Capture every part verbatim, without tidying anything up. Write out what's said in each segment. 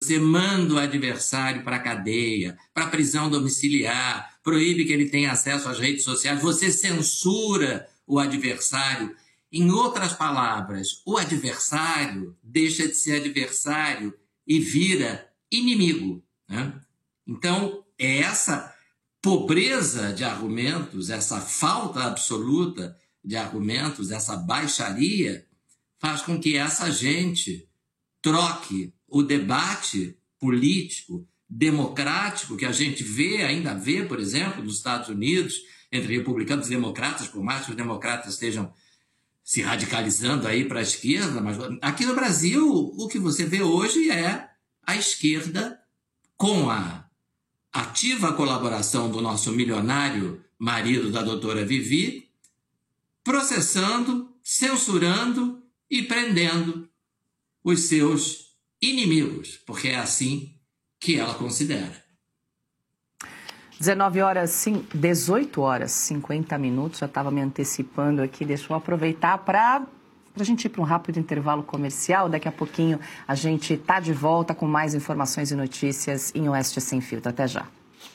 você manda o adversário para a cadeia, para a prisão domiciliar, proíbe que ele tenha acesso às redes sociais, você censura o adversário. Em outras palavras, o adversário deixa de ser adversário e vira inimigo, né? Então, é essa pobreza de argumentos, essa falta absoluta de argumentos, essa baixaria, faz com que essa gente troque o debate político, democrático, que a gente vê, ainda vê, por exemplo, nos Estados Unidos, entre republicanos e democratas, por mais que os democratas estejam se radicalizando aí para a esquerda, mas aqui no Brasil o que você vê hoje é a esquerda com a ativa colaboração do nosso milionário marido da doutora Vivi, processando, censurando e prendendo os seus inimigos, porque é assim que ela considera. dezenove horas, dezoito horas, cinquenta minutos, já estava me antecipando aqui, deixa eu aproveitar para a gente ir para um rápido intervalo comercial. Daqui a pouquinho a gente está de volta com mais informações e notícias em Oeste Sem Filtro. Até já.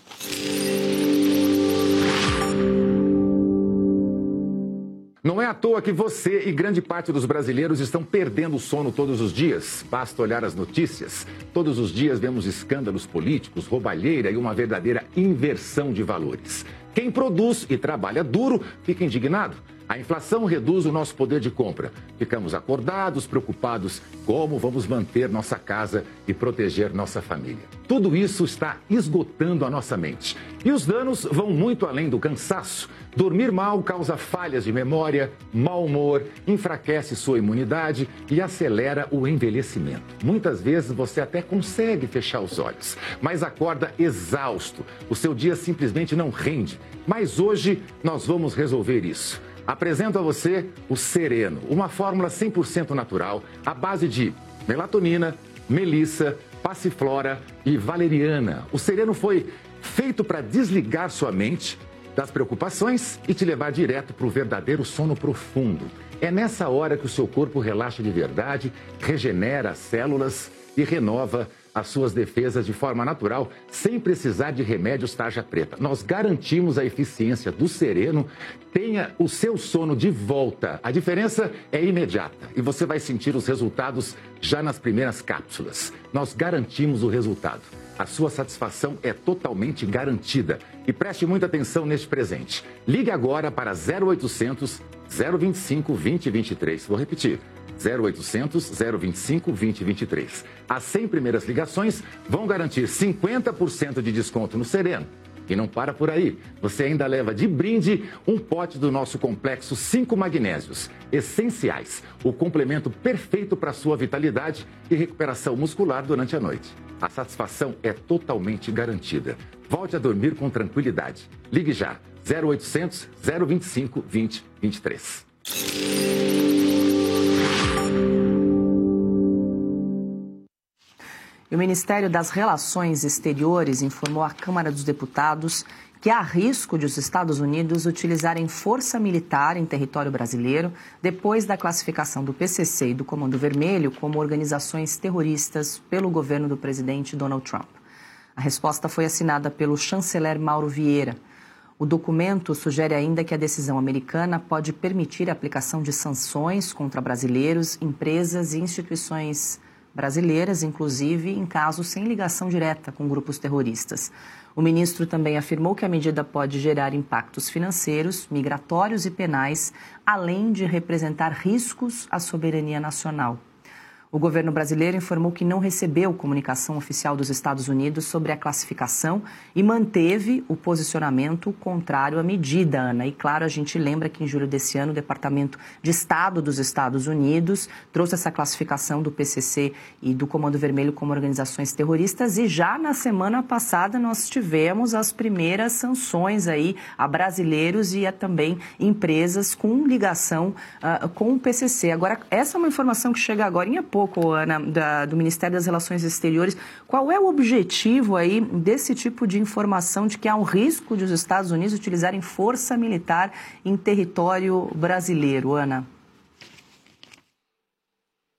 Não é à toa que você e grande parte dos brasileiros estão perdendo o sono todos os dias. Basta olhar as notícias. Todos os dias vemos escândalos políticos, roubalheira e uma verdadeira inversão de valores. Quem produz e trabalha duro fica indignado. A inflação reduz o nosso poder de compra. Ficamos acordados, preocupados como vamos manter nossa casa e proteger nossa família. Tudo isso está esgotando a nossa mente. E os danos vão muito além do cansaço. Dormir mal causa falhas de memória, mau humor, enfraquece sua imunidade e acelera o envelhecimento. Muitas vezes você até consegue fechar os olhos, mas acorda exausto. O seu dia simplesmente não rende. Mas hoje nós vamos resolver isso. Apresento a você o Sereno, uma fórmula cem por cento natural, à base de melatonina, melissa, passiflora e valeriana. O Sereno foi feito para desligar sua mente das preocupações e te levar direto para o verdadeiro sono profundo. É nessa hora que o seu corpo relaxa de verdade, regenera as células e renova as suas defesas de forma natural, sem precisar de remédios tarja preta. Nós garantimos a eficiência do Sereno. Tenha o seu sono de volta. A diferença é imediata e você vai sentir os resultados já nas primeiras cápsulas. Nós garantimos o resultado. A sua satisfação é totalmente garantida. E preste muita atenção neste presente. Ligue agora para zero oitocentos, zero vinte e cinco, vinte, vinte e três. Vou repetir. zero oitocentos, zero vinte e cinco, vinte, vinte e três. As cem primeiras ligações vão garantir cinquenta por cento de desconto no Sereno. E não para por aí. Você ainda leva de brinde um pote do nosso complexo cinco magnésios essenciais. O complemento perfeito para a sua vitalidade e recuperação muscular durante a noite. A satisfação é totalmente garantida. Volte a dormir com tranquilidade. Ligue já. zero oitocentos, zero vinte e cinco, vinte, vinte e três. O Ministério das Relações Exteriores informou à Câmara dos Deputados que há risco de os Estados Unidos utilizarem força militar em território brasileiro depois da classificação do P C C e do Comando Vermelho como organizações terroristas pelo governo do presidente Donald Trump. A resposta foi assinada pelo chanceler Mauro Vieira. O documento sugere ainda que a decisão americana pode permitir a aplicação de sanções contra brasileiros, empresas e instituições brasileiras, inclusive em casos sem ligação direta com grupos terroristas. O ministro também afirmou que a medida pode gerar impactos financeiros, migratórios e penais, além de representar riscos à soberania nacional. O governo brasileiro informou que não recebeu comunicação oficial dos Estados Unidos sobre a classificação e manteve o posicionamento contrário à medida, Ana. E claro, a gente lembra que em julho desse ano o Departamento de Estado dos Estados Unidos trouxe essa classificação do P C C e do Comando Vermelho como organizações terroristas e já na semana passada nós tivemos as primeiras sanções aí a brasileiros e a também empresas com ligação uh, com o P C C. Agora, essa é uma informação que chega agora em pouco. Ana, da, do Ministério das Relações Exteriores. Qual é o objetivo aí desse tipo de informação de que há um risco de os Estados Unidos utilizarem força militar em território brasileiro, Ana?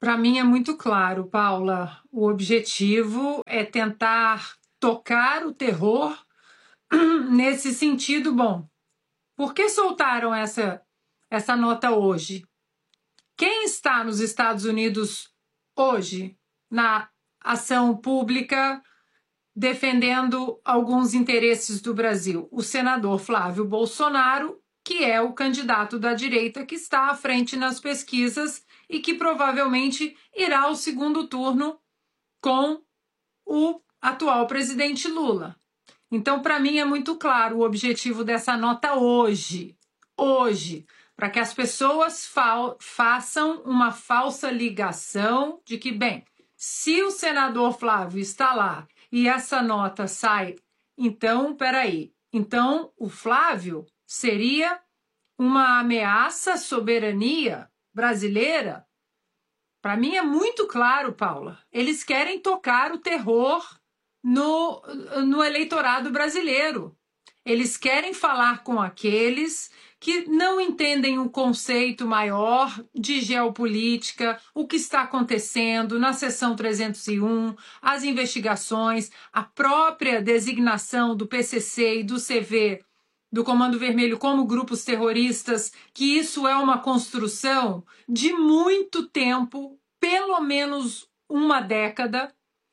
Para mim é muito claro, Paula. O objetivo é tentar tocar o terror nesse sentido. Bom, por que soltaram essa, essa nota hoje? Quem está nos Estados Unidos hoje na ação pública defendendo alguns interesses do Brasil? O senador Flávio Bolsonaro, que é o candidato da direita que está à frente nas pesquisas e que provavelmente irá ao segundo turno com o atual presidente Lula. Então, para mim, é muito claro o objetivo dessa nota hoje. Hoje, para que as pessoas fa- façam uma falsa ligação de que, bem, se o senador Flávio está lá e essa nota sai, então, peraí, então o Flávio seria uma ameaça à soberania brasileira? Para mim é muito claro, Paula. Eles querem tocar o terror no, no eleitorado brasileiro. Eles querem falar com aqueles que não entendem o conceito maior de geopolítica, o que está acontecendo na seção trezentos e um, as investigações, a própria designação do P C C e do C V, do Comando Vermelho, como grupos terroristas, que isso é uma construção de muito tempo, pelo menos uma década.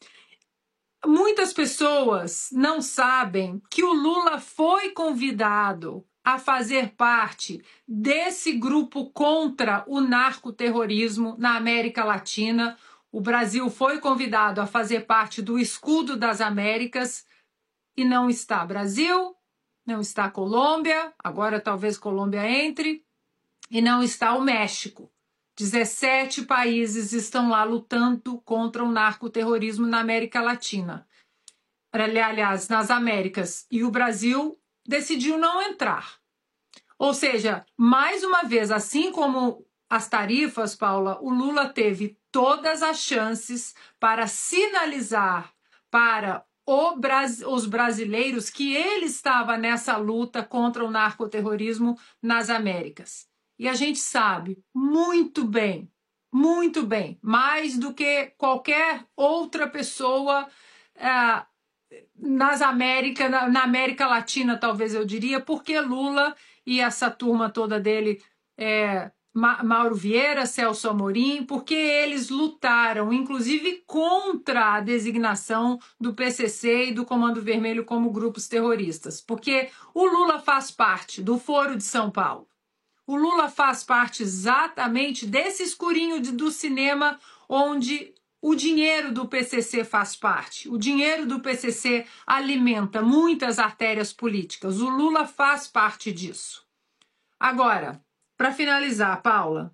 Muitas pessoas não sabem que o Lula foi convidado a fazer parte desse grupo contra o narcoterrorismo na América Latina. O Brasil foi convidado a fazer parte do Escudo das Américas e não está Brasil, não está Colômbia, agora talvez Colômbia entre, e não está o México. dezessete países estão lá lutando contra o narcoterrorismo na América Latina. Aliás, nas Américas. E o Brasil decidiu não entrar. Ou seja, mais uma vez, assim como as tarifas, Paula, o Lula teve todas as chances para sinalizar para o Bras- os brasileiros que ele estava nessa luta contra o narcoterrorismo nas Américas. E a gente sabe muito bem, muito bem, mais do que qualquer outra pessoa ah, nas Américas, na, na América Latina, talvez eu diria, porque Lula e essa turma toda dele, é, Ma- Mauro Vieira, Celso Amorim, porque eles lutaram, inclusive, contra a designação do P C C e do Comando Vermelho como grupos terroristas. Porque o Lula faz parte do Foro de São Paulo. O Lula faz parte exatamente desse escurinho de, do cinema onde o dinheiro do P C C faz parte. O dinheiro do P C C alimenta muitas artérias políticas. O Lula faz parte disso. Agora, para finalizar, Paula,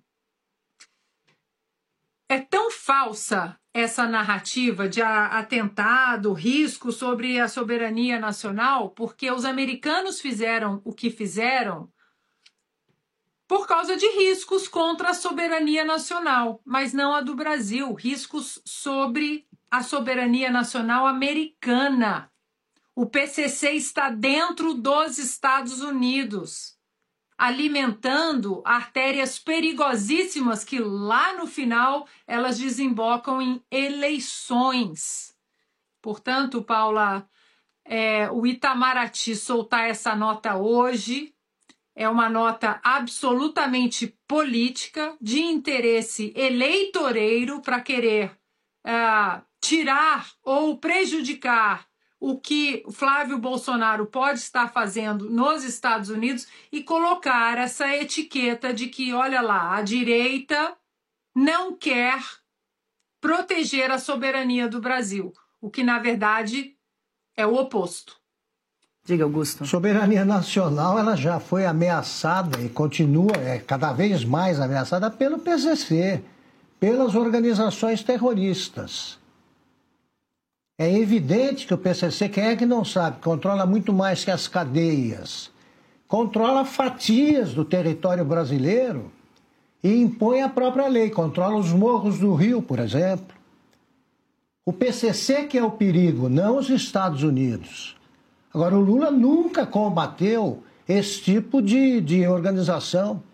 é tão falsa essa narrativa de atentado, risco sobre a soberania nacional, porque os americanos fizeram o que fizeram por causa de riscos contra a soberania nacional, mas não a do Brasil, riscos sobre a soberania nacional americana. O P C C está dentro dos Estados Unidos, alimentando artérias perigosíssimas que lá no final elas desembocam em eleições. Portanto, Paula, é, o Itamaraty soltar essa nota hoje é uma nota absolutamente política, de interesse eleitoreiro para querer uh, tirar ou prejudicar o que Flávio Bolsonaro pode estar fazendo nos Estados Unidos e colocar essa etiqueta de que, olha lá, a direita não quer proteger a soberania do Brasil, o que, na verdade, é o oposto. Diga, Augusto. A soberania nacional ela já foi ameaçada e continua é, cada vez mais ameaçada pelo P C C, pelas organizações terroristas. É evidente que o P C C, quem é que não sabe, controla muito mais que as cadeias. Controla fatias do território brasileiro e impõe a própria lei. Controla os morros do Rio, por exemplo. O P C C que é o perigo, não os Estados Unidos. Agora, o Lula nunca combateu esse tipo de, de organização.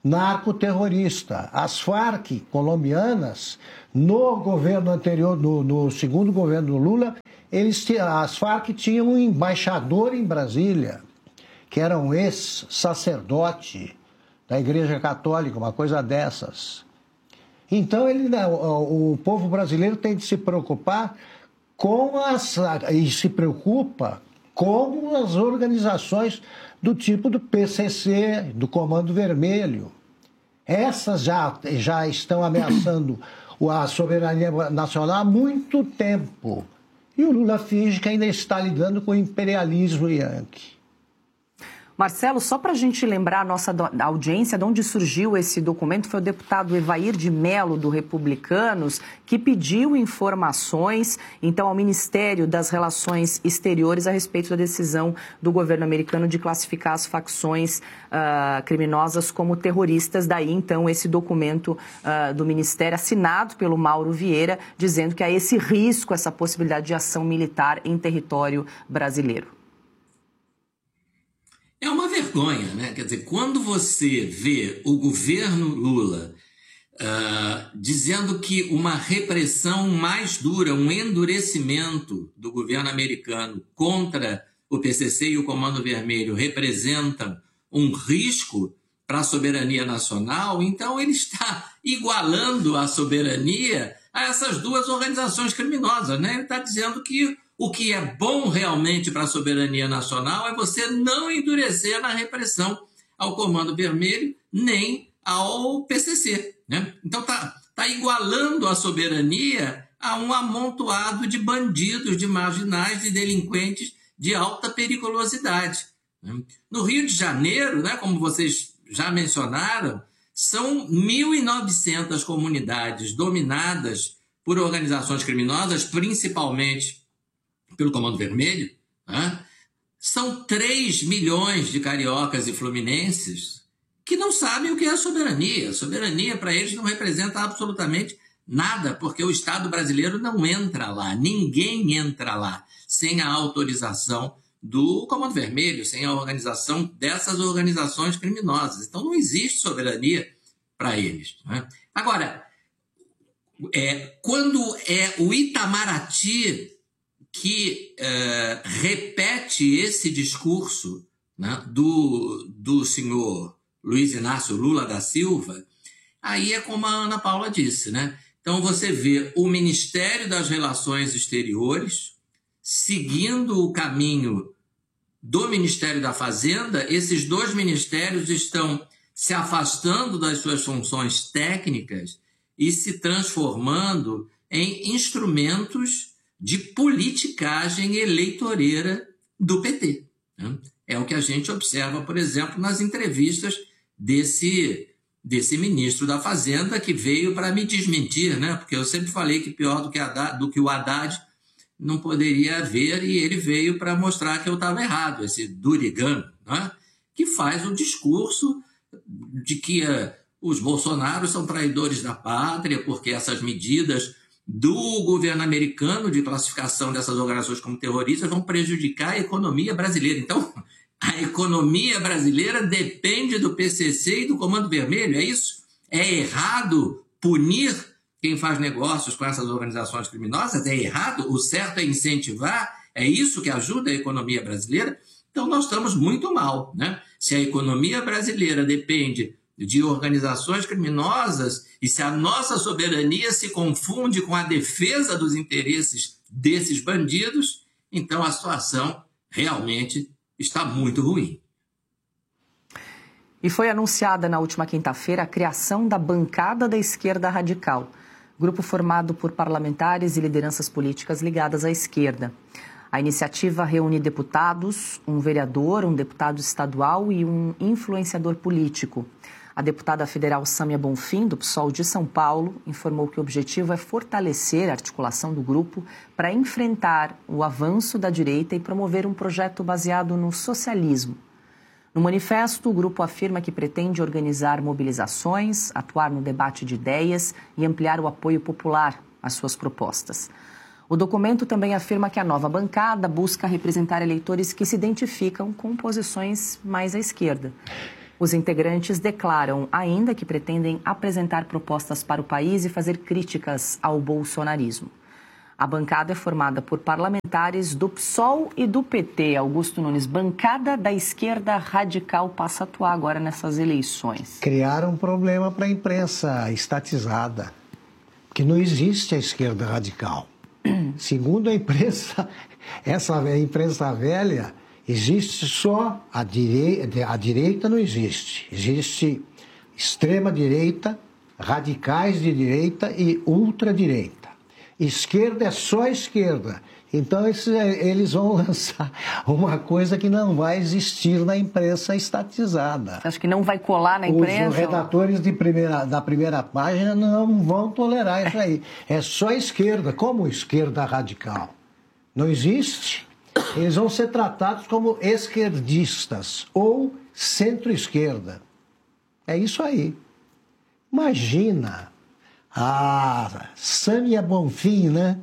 narcoterrorista. As Farc colombianas, no governo anterior, no, no segundo governo Lula, eles, as Farc tinham um embaixador em Brasília, que era um ex-sacerdote da Igreja Católica, uma coisa dessas. Então, ele, o, o povo brasileiro tem de se preocupar com as... e se preocupa com as organizações do tipo do P C C, do Comando Vermelho. Essas já, já estão ameaçando a soberania nacional há muito tempo. E o Lula finge que ainda está lidando com o imperialismo yankee. Marcelo, só para a gente lembrar a nossa audiência, de onde surgiu esse documento, foi o deputado Evair de Mello, do Republicanos, que pediu informações, então, ao Ministério das Relações Exteriores a respeito da decisão do governo americano de classificar as facções uh, criminosas como terroristas. Daí, então, esse documento uh, do Ministério, assinado pelo Mauro Vieira, dizendo que há esse risco, essa possibilidade de ação militar em território brasileiro. É uma vergonha, né? Quer dizer, quando você vê o governo Lula uh, dizendo que uma repressão mais dura, um endurecimento do governo americano contra o P C C e o Comando Vermelho representam um risco para a soberania nacional, então ele está igualando a soberania a essas duas organizações criminosas, né? Ele está dizendo que o que é bom realmente para a soberania nacional é você não endurecer na repressão ao Comando Vermelho nem ao P C C, né? Então está tá igualando a soberania a um amontoado de bandidos, de marginais, de delinquentes de alta periculosidade, né? No Rio de Janeiro, né, como vocês já mencionaram, são mil e novecentas comunidades dominadas por organizações criminosas, principalmente pelo Comando Vermelho, né? São três milhões de cariocas e fluminenses que não sabem o que é a soberania. A soberania, para eles, não representa absolutamente nada, porque o Estado brasileiro não entra lá, ninguém entra lá sem a autorização do Comando Vermelho, sem a organização dessas organizações criminosas. Então, não existe soberania para eles, né? Agora, é, quando é o Itamaraty que uh, repete esse discurso, né, do, do senhor Luiz Inácio Lula da Silva, aí é como a Ana Paula disse, né? Então você vê o Ministério das Relações Exteriores seguindo o caminho do Ministério da Fazenda. Esses dois ministérios estão se afastando das suas funções técnicas e se transformando em instrumentos de politicagem eleitoreira do P T, né? É o que a gente observa, por exemplo, nas entrevistas desse, desse ministro da Fazenda, que veio para me desmentir, né? Porque eu sempre falei que pior do que, Haddad, do que o Haddad não poderia haver, e ele veio para mostrar que eu estava errado, esse Durigan, né? Que faz o discurso de que uh, os Bolsonaros são traidores da pátria, porque essas medidas do governo americano de classificação dessas organizações como terroristas vão prejudicar a economia brasileira. Então, a economia brasileira depende do P C C e do Comando Vermelho, é isso? É errado punir quem faz negócios com essas organizações criminosas? É errado? O certo é incentivar? É isso que ajuda a economia brasileira? Então, nós estamos muito mal, né? Se a economia brasileira depende de organizações criminosas, e se a nossa soberania se confunde com a defesa dos interesses desses bandidos, então a situação realmente está muito ruim. E foi anunciada na última quinta-feira a criação da Bancada da Esquerda Radical, grupo formado por parlamentares e lideranças políticas ligadas à esquerda. A iniciativa reúne deputados, um vereador, um deputado estadual e um influenciador político. A deputada federal Sâmia Bonfim, do P SOL de São Paulo, informou que o objetivo é fortalecer a articulação do grupo para enfrentar o avanço da direita e promover um projeto baseado no socialismo. No manifesto, o grupo afirma que pretende organizar mobilizações, atuar no debate de ideias e ampliar o apoio popular às suas propostas. O documento também afirma que a nova bancada busca representar eleitores que se identificam com posições mais à esquerda. Os integrantes declaram ainda que pretendem apresentar propostas para o país e fazer críticas ao bolsonarismo. A bancada é formada por parlamentares do P SOL e do P T. Augusto Nunes, bancada da esquerda radical passa a atuar agora nessas eleições. Criaram um problema para a imprensa estatizada, que não existe a esquerda radical. Segundo a imprensa, essa imprensa velha, existe só a direita, a direita não existe. Existe extrema-direita, radicais de direita e ultradireita. Esquerda é só esquerda. Então eles vão lançar uma coisa que não vai existir na imprensa estatizada. Acho que não vai colar na imprensa? Os redatores de primeira, da primeira página não vão tolerar isso aí. É só esquerda. Como esquerda radical? Não existe. Eles vão ser tratados como esquerdistas ou centro-esquerda. É isso aí. Imagina a Sâmia Bonfim, né?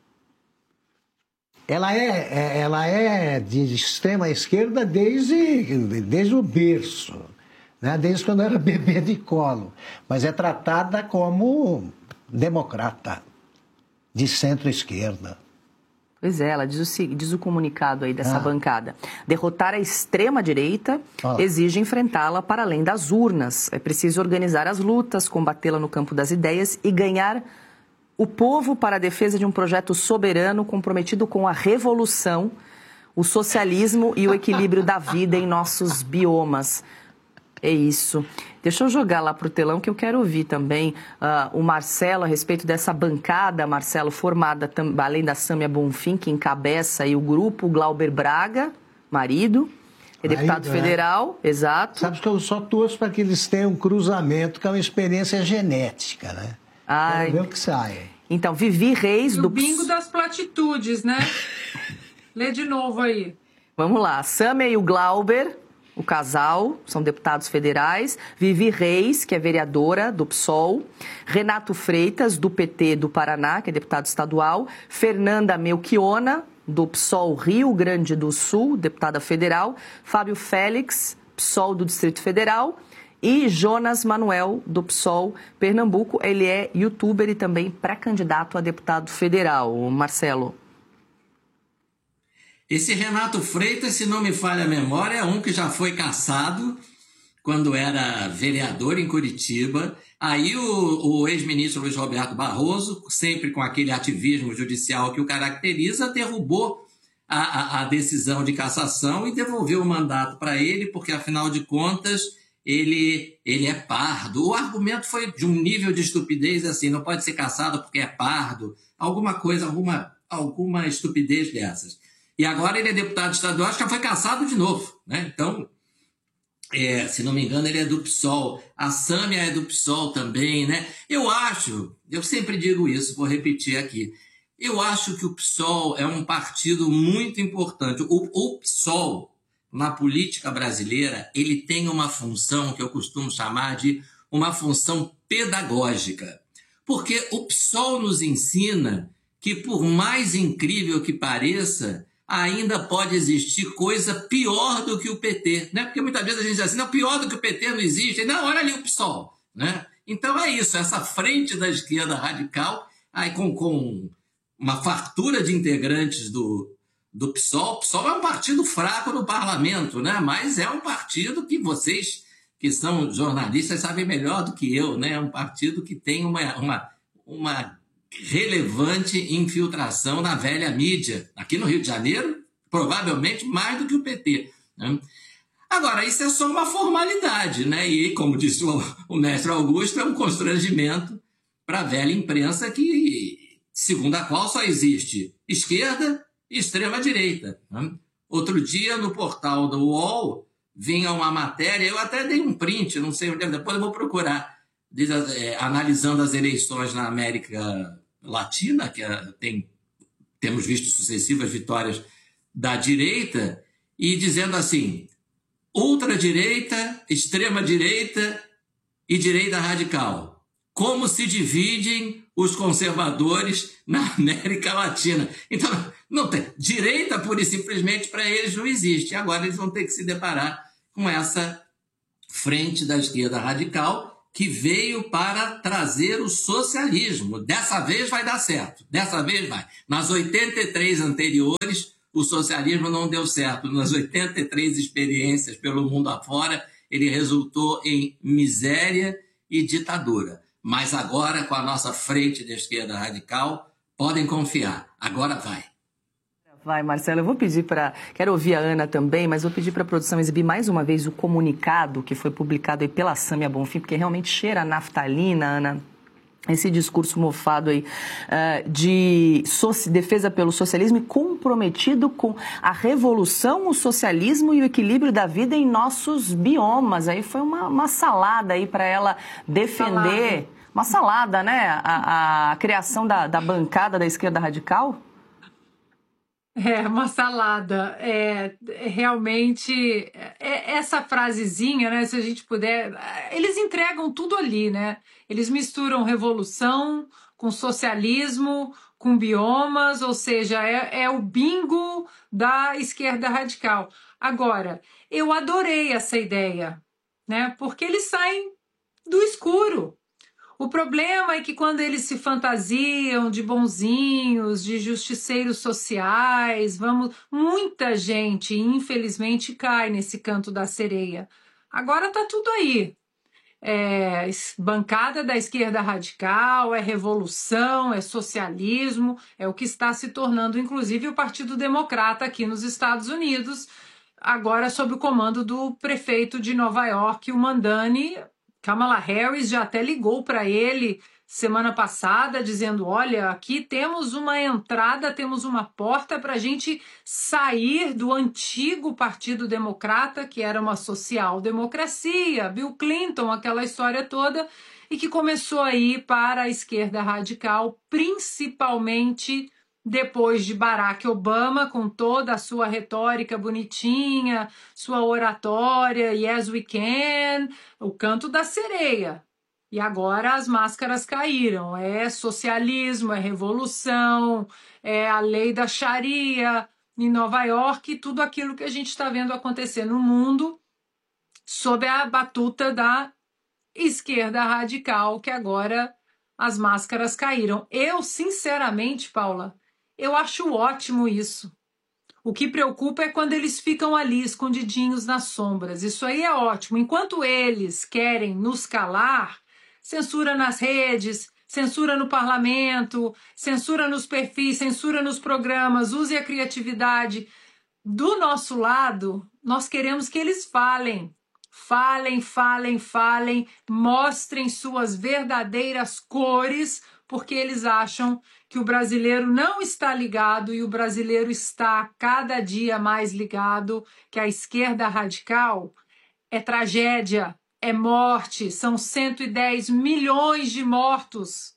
Ela é, ela é de extrema esquerda desde, desde o berço, né? Desde quando era bebê de colo. Mas é tratada como democrata, de centro-esquerda. Pois é, ela diz o, diz o comunicado aí dessa ah. bancada. Derrotar a extrema-direita ah. exige enfrentá-la para além das urnas. É preciso organizar as lutas, combatê-la no campo das ideias e ganhar o povo para a defesa de um projeto soberano comprometido com a revolução, o socialismo e o equilíbrio da vida em nossos biomas. É isso. Deixa eu jogar lá para o telão que eu quero ouvir também uh, o Marcelo a respeito dessa bancada, Marcelo, formada além da Sâmia Bonfim, que encabeça aí o grupo, o Glauber Braga, marido, é marido, deputado federal, é. Exato. Sabe que eu só torço para que eles tenham um cruzamento, que é uma experiência genética, né? Ai. Quero ver o que sai. Então, Vivi Reis... E do o bingo das platitudes, né? Lê de novo aí. Vamos lá. Sâmia e o Glauber, o casal, são deputados federais. Vivi Reis, que é vereadora do P SOL. Renato Freitas, do P T do Paraná, que é deputado estadual. Fernanda Melchiona, do P SOL Rio Grande do Sul, deputada federal. Fábio Félix, P SOL do Distrito Federal. E Jonas Manuel, do P SOL Pernambuco, ele é youtuber e também pré-candidato a deputado federal. Marcelo. Esse Renato Freitas, se não me falha a memória, é um que já foi cassado quando era vereador em Curitiba. Aí o, o ex-ministro Luiz Roberto Barroso, sempre com aquele ativismo judicial que o caracteriza, derrubou a, a, a decisão de cassação e devolveu o mandato para ele, porque, afinal de contas... Ele, ele é pardo. O argumento foi de um nível de estupidez assim, não pode ser cassado porque é pardo, alguma coisa, alguma, alguma estupidez dessas. E agora ele é deputado estadual, acho que já foi cassado de novo, né? Então, é, se não me engano, ele é do P SOL, a Sâmia é do P SOL também, né? Eu acho, eu sempre digo isso, vou repetir aqui, eu acho que o P SOL é um partido muito importante. O, o P SOL, na política brasileira, ele tem uma função que eu costumo chamar de uma função pedagógica. Porque o P SOL nos ensina que, por mais incrível que pareça, ainda pode existir coisa pior do que o P T. Né? Porque muitas vezes a gente diz assim, não, pior do que o P T não existe. Não, olha ali o P SOL. Né? Então é isso, essa frente da esquerda radical, aí com, com uma fartura de integrantes do... do P SOL. O P SOL é um partido fraco no parlamento, né? Mas é um partido que vocês, que são jornalistas, sabem melhor do que eu, né? É um partido que tem uma, uma, uma relevante infiltração na velha mídia. Aqui no Rio de Janeiro, provavelmente mais do que o P T. Né? Agora, isso é só uma formalidade, né? E, como disse o, o mestre Augusto, é um constrangimento para a velha imprensa que, segundo a qual só existe esquerda extrema-direita. Né? Outro dia, no portal do U O L, vinha uma matéria, eu até dei um print, não sei onde é, depois eu vou procurar, diz, é, analisando as eleições na América Latina, que é, tem, temos visto sucessivas vitórias da direita, e dizendo assim, ultradireita, extrema-direita e direita radical. Como se dividem os conservadores na América Latina. Então, não tem. Direita, pura e simplesmente, para eles não existe. Agora eles vão ter que se deparar com essa frente da esquerda radical, que veio para trazer o socialismo. Dessa vez vai dar certo, dessa vez vai. Nas oitenta e três anteriores, o socialismo não deu certo. Nas oitenta e três experiências pelo mundo afora, ele resultou em miséria e ditadura. Mas agora, com a nossa frente da esquerda radical, podem confiar, agora vai. Vai, Marcelo, eu vou pedir para... Quero ouvir a Ana também, mas vou pedir para a produção exibir mais uma vez o comunicado que foi publicado aí pela Sâmia Bonfim, porque realmente cheira a naftalina, Ana, esse discurso mofado aí uh, de so- defesa pelo socialismo e comprometido com a revolução, o socialismo e o equilíbrio da vida em nossos biomas. Aí foi uma, uma salada aí para ela defender... Salada. Uma salada, né? A, a criação da, da bancada da esquerda radical. É, uma salada. É, realmente, é, essa frasezinha, né, se a gente puder... Eles entregam tudo ali, né? Eles misturam revolução com socialismo, com biomas, ou seja, é, é o bingo da esquerda radical. Agora, eu adorei essa ideia, né? Porque eles saem do escuro. O problema é que quando eles se fantasiam de bonzinhos, de justiceiros sociais, vamos, muita gente, infelizmente, cai nesse canto da sereia. Agora está tudo aí. É bancada da esquerda radical, é revolução, é socialismo, é o que está se tornando, inclusive, o Partido Democrata aqui nos Estados Unidos, agora sob o comando do prefeito de Nova York, o Mandani. Kamala Harris já até ligou para ele semana passada, dizendo, olha, aqui temos uma entrada, temos uma porta para a gente sair do antigo Partido Democrata, que era uma social-democracia, Bill Clinton, aquela história toda, e que começou a ir para a esquerda radical, principalmente depois de Barack Obama, com toda a sua retórica bonitinha, sua oratória, yes we can, o canto da sereia. E agora as máscaras caíram, é socialismo, é revolução, é a lei da Sharia em Nova York, tudo aquilo que a gente está vendo acontecer no mundo sob a batuta da esquerda radical, que agora as máscaras caíram. Eu, sinceramente, Paula, eu acho ótimo isso. O que preocupa é quando eles ficam ali, escondidinhos nas sombras. Isso aí é ótimo. Enquanto eles querem nos calar, censura nas redes, censura no parlamento, censura nos perfis, censura nos programas, use a criatividade. Do nosso lado, nós queremos que eles falem. Falem, falem, falem, mostrem suas verdadeiras cores, porque eles acham que o brasileiro não está ligado e o brasileiro está cada dia mais ligado, que a esquerda radical é tragédia, é morte, são cento e dez milhões de mortos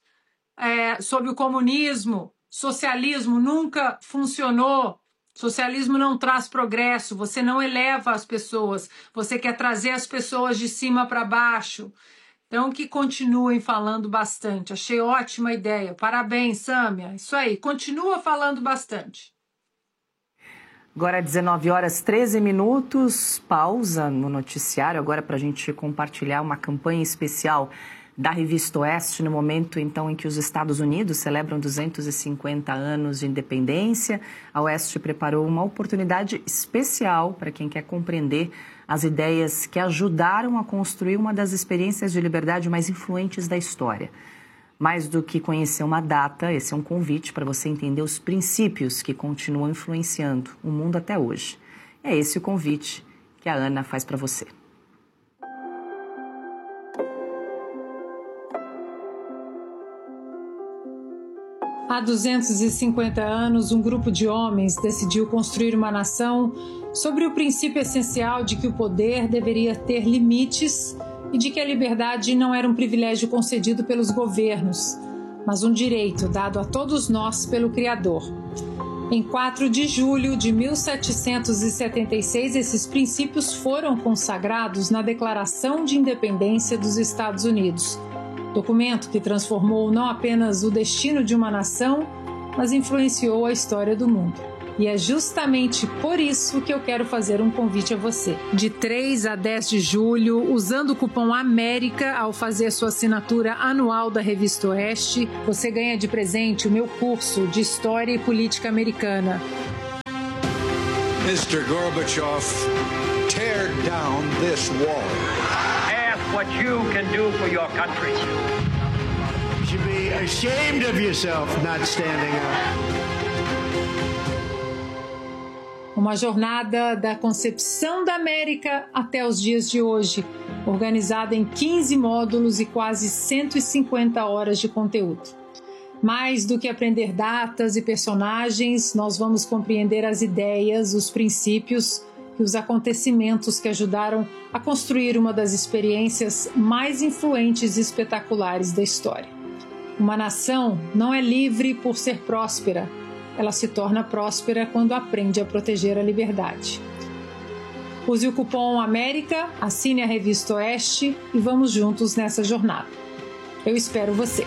é, sob o comunismo, socialismo nunca funcionou, socialismo não traz progresso, você não eleva as pessoas, você quer trazer as pessoas de cima para baixo. Então, que continuem falando bastante. Achei ótima ideia. Parabéns, Sâmia. Isso aí, continua falando bastante. Agora, dezenove horas, treze minutos. Pausa no noticiário agora para a gente compartilhar uma campanha especial da Revista Oeste, no momento, então, em que os Estados Unidos celebram duzentos e cinquenta anos de independência. A Oeste preparou uma oportunidade especial para quem quer compreender as ideias que ajudaram a construir uma das experiências de liberdade mais influentes da história. Mais do que conhecer uma data, esse é um convite para você entender os princípios que continuam influenciando o mundo até hoje. É esse o convite que a Ana faz para você. Há duzentos e cinquenta anos, um grupo de homens decidiu construir uma nação sobre o princípio essencial de que o poder deveria ter limites e de que a liberdade não era um privilégio concedido pelos governos, mas um direito dado a todos nós pelo Criador. Em quatro de julho de mil setecentos e setenta e seis, esses princípios foram consagrados na Declaração de Independência dos Estados Unidos, documento que transformou não apenas o destino de uma nação, mas influenciou a história do mundo. E é justamente por isso que eu quero fazer um convite a você. De três a dez de julho, usando o cupom AMÉRICA ao fazer sua assinatura anual da Revista Oeste, você ganha de presente o meu curso de História e Política Americana. mister Gorbachev, tear down this wall. Ask what you can do for your country. You should be ashamed of yourself not standing up. Uma jornada da concepção da América até os dias de hoje, organizada em quinze módulos e quase cento e cinquenta horas de conteúdo. Mais do que aprender datas e personagens, nós vamos compreender as ideias, os princípios e os acontecimentos que ajudaram a construir uma das experiências mais influentes e espetaculares da história. Uma nação não é livre por ser próspera. Ela se torna próspera quando aprende a proteger a liberdade. Use o cupom AMÉRICA, assine a Revista Oeste e vamos juntos nessa jornada. Eu espero você!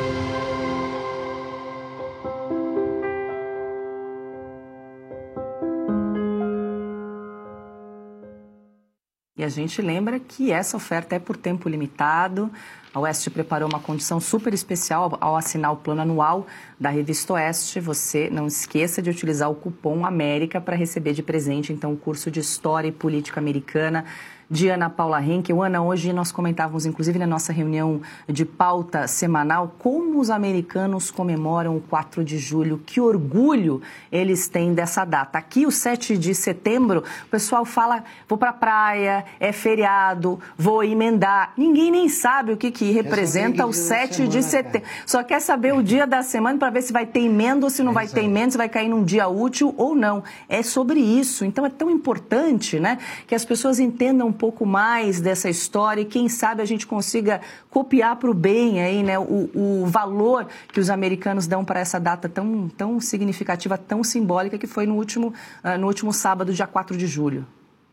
E a gente lembra que essa oferta é por tempo limitado. A Oeste preparou uma condição super especial ao assinar o plano anual da Revista Oeste. Você não esqueça de utilizar o cupom AMÉRICA para receber de presente, então, o curso de História e Política Americana de Ana Paula Henkel. Ana, hoje nós comentávamos, inclusive na nossa reunião de pauta semanal, como os americanos comemoram o quatro de julho, que orgulho eles têm dessa data. Aqui, o sete de setembro, o pessoal fala, vou para a praia, é feriado, vou emendar. Ninguém nem sabe o que, que representa o sete de setembro. Só quer saber o dia da semana para ver se vai ter emenda ou se não vai ter emenda, se vai cair num dia útil ou não. É sobre isso. Então, é tão importante, né, que as pessoas entendam um pouco mais dessa história e quem sabe a gente consiga copiar para o bem aí, né, o, o valor que os americanos dão para essa data tão, tão significativa, tão simbólica que foi no último, uh, no último sábado, dia quatro de julho.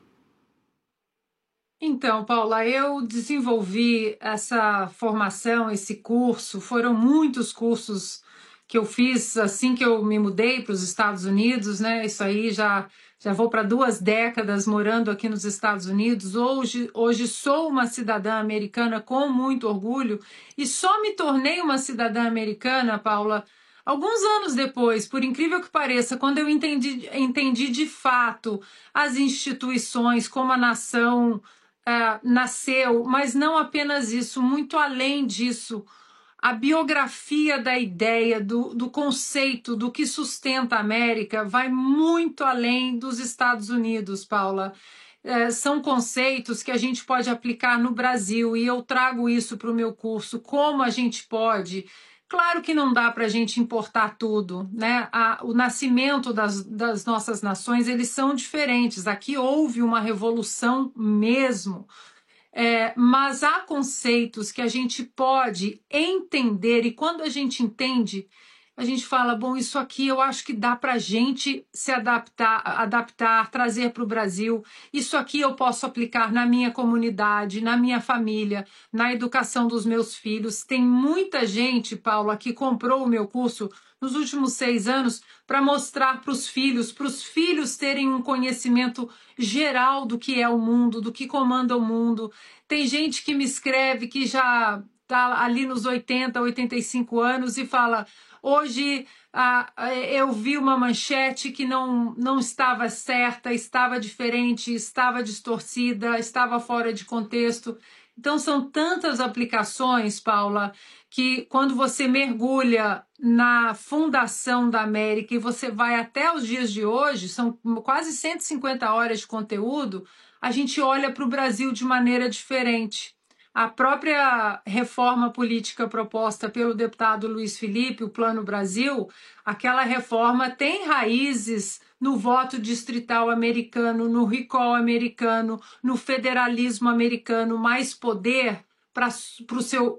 Então, Paula, eu desenvolvi essa formação, esse curso, foram muitos cursos que eu fiz assim que eu me mudei para os Estados Unidos, né? Isso aí já, já vou para duas décadas morando aqui nos Estados Unidos. Hoje, hoje sou uma cidadã americana com muito orgulho e só me tornei uma cidadã americana, Paula, alguns anos depois, por incrível que pareça, quando eu entendi, entendi de fato as instituições, como a nação uh, nasceu, mas não apenas isso, muito além disso, a biografia da ideia, do, do conceito, do que sustenta a América, vai muito além dos Estados Unidos, Paula. É, são conceitos que a gente pode aplicar no Brasil e eu trago isso para o meu curso, como a gente pode. Claro que não dá para a gente importar tudo, né? A, o nascimento das, das nossas nações, eles são diferentes. Aqui houve uma revolução mesmo. É, mas há conceitos que a gente pode entender e quando a gente entende, a gente fala, bom, isso aqui eu acho que dá para a gente se adaptar, adaptar, trazer para o Brasil. Isso aqui eu posso aplicar na minha comunidade, na minha família, na educação dos meus filhos. Tem muita gente, Paula, que comprou o meu curso nos últimos seis anos para mostrar para os filhos, para os filhos terem um conhecimento geral do que é o mundo, do que comanda o mundo. Tem gente que me escreve que já está ali nos oitenta, oitenta e cinco anos e fala, hoje ah, eu vi uma manchete que não, não estava certa, estava diferente, estava distorcida, estava fora de contexto. Então são tantas aplicações, Paula, que quando você mergulha na fundação da América e você vai até os dias de hoje, são quase cento e cinquenta horas de conteúdo, a gente olha para o Brasil de maneira diferente. A própria reforma política proposta pelo deputado Luiz Felipe, o Plano Brasil, aquela reforma tem raízes no voto distrital americano, no recall americano, no federalismo americano, mais poder para o seu,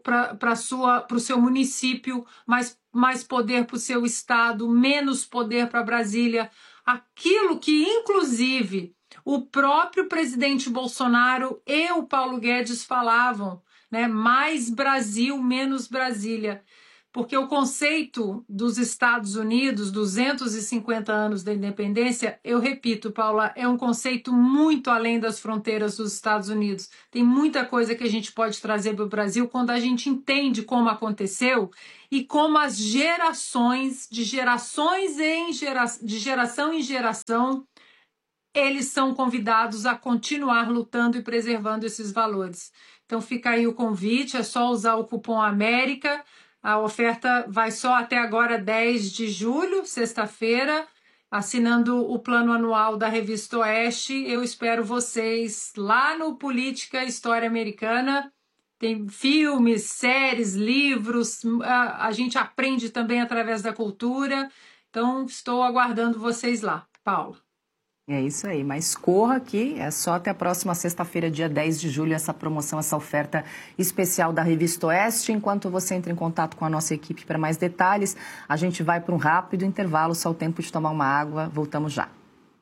seu município, mais, mais poder para o seu estado, menos poder para Brasília. Aquilo que, inclusive, o próprio presidente Bolsonaro e o Paulo Guedes falavam, né? Mais Brasil, menos Brasília. porque o conceito dos Estados Unidos, duzentos e cinquenta anos da independência, eu repito, Paula, é um conceito muito além das fronteiras dos Estados Unidos. Tem muita coisa que a gente pode trazer para o Brasil quando a gente entende como aconteceu e como as gerações, de gerações em gera, de geração em geração, eles são convidados a continuar lutando e preservando esses valores. Então fica aí o convite, é só usar o cupom América. A oferta vai só até agora, dez de julho, sexta-feira, assinando o plano anual da Revista Oeste. Eu espero vocês lá no Política História Americana. Tem filmes, séries, livros, a, a gente aprende também através da cultura. Então, estou aguardando vocês lá. Paula. É isso aí, mas corra aqui, é só até a próxima sexta-feira, dia dez de julho, essa promoção, essa oferta especial da Revista Oeste. Enquanto você entra em contato com a nossa equipe para mais detalhes, a gente vai para um rápido intervalo, só o tempo de tomar uma água, voltamos já.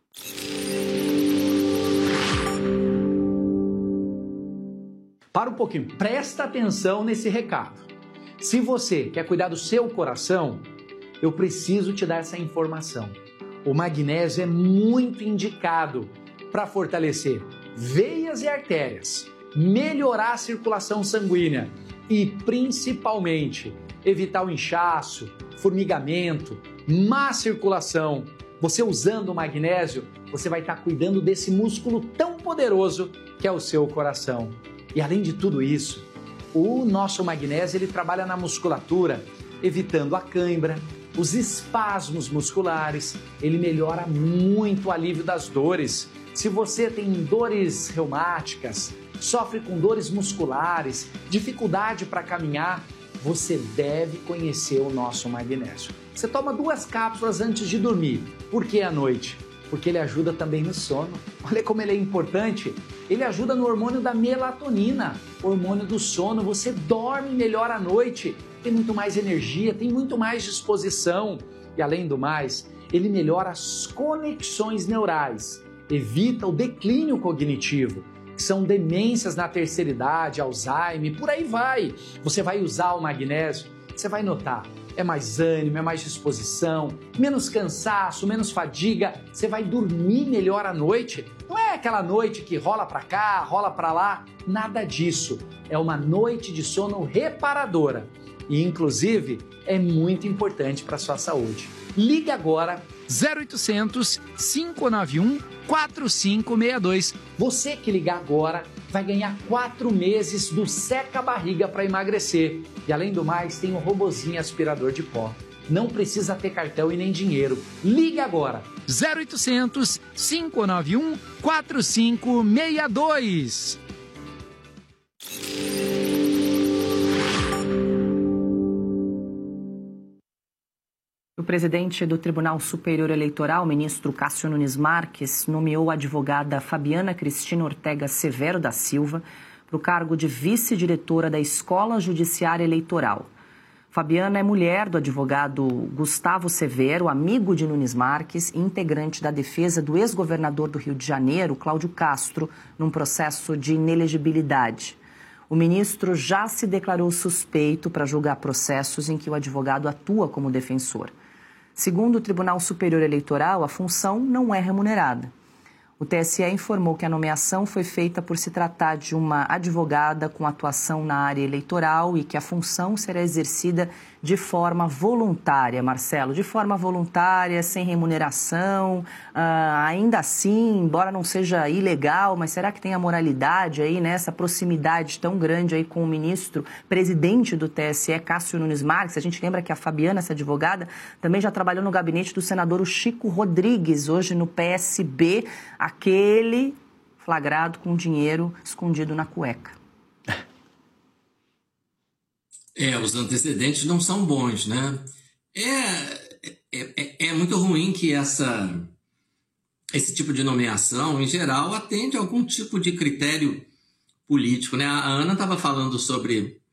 Para um pouquinho, presta atenção nesse recado. Se você quer cuidar do seu coração, eu preciso te dar essa informação. O magnésio é muito indicado para fortalecer veias e artérias, melhorar a circulação sanguínea e, principalmente, evitar o inchaço, formigamento, má circulação. Você usando o magnésio, você vai estar cuidando desse músculo tão poderoso que é o seu coração. E além de tudo isso, o nosso magnésio ele trabalha na musculatura, evitando a cãibra, os espasmos musculares, ele melhora muito o alívio das dores. Se você tem dores reumáticas, sofre com dores musculares, dificuldade para caminhar, você deve conhecer o nosso magnésio. Você toma duas cápsulas antes de dormir. Por que à noite? Porque ele ajuda também no sono. Olha como ele é importante. Ele ajuda no hormônio da melatonina, hormônio do sono. Você dorme melhor à noite, tem muito mais energia, tem muito mais disposição. E além do mais, ele melhora as conexões neurais, evita o declínio cognitivo, que são demências na terceira idade, Alzheimer, por aí vai. Você vai usar o magnésio, você vai notar, é mais ânimo, é mais disposição, menos cansaço, menos fadiga, você vai dormir melhor à noite. Não é aquela noite que rola para cá, rola para lá, nada disso. É uma noite de sono reparadora e, inclusive, é muito importante para a sua saúde. Ligue agora zero oitocentos, cinco nove um, quatro cinco seis dois. Você que ligar agora vai ganhar quatro meses do Seca Barriga para emagrecer. E além do mais, tem um robozinho aspirador de pó. Não precisa ter cartão e nem dinheiro. Ligue agora. zero oitocentos, cinco nove um, quatro cinco seis dois. O presidente do Tribunal Superior Eleitoral, ministro Cássio Nunes Marques, nomeou a advogada Fabiana Cristina Ortega Severo da Silva para o cargo de vice-diretora da Escola Judiciária Eleitoral. Fabiana é mulher do advogado Gustavo Severo, amigo de Nunes Marques e integrante da defesa do ex-governador do Rio de Janeiro, Cláudio Castro, num processo de inelegibilidade. O ministro já se declarou suspeito para julgar processos em que o advogado atua como defensor. Segundo o Tribunal Superior Eleitoral, a função não é remunerada. O T S E informou que a nomeação foi feita por se tratar de uma advogada com atuação na área eleitoral e que a função será exercida de forma voluntária, Marcelo, de forma voluntária, sem remuneração, ah, ainda assim, embora não seja ilegal, mas será que tem a moralidade aí, né, essa proximidade tão grande aí com o ministro, presidente do T S E, Cássio Nunes Marques? A gente lembra que a Fabiana, essa advogada, também já trabalhou no gabinete do senador Chico Rodrigues, hoje no P S B, aquele flagrado com dinheiro escondido na cueca. É, os antecedentes não são bons, né? É, é, é muito ruim que essa, esse tipo de nomeação, em geral, atende a algum tipo de critério político, né? A Ana estava falando sobre,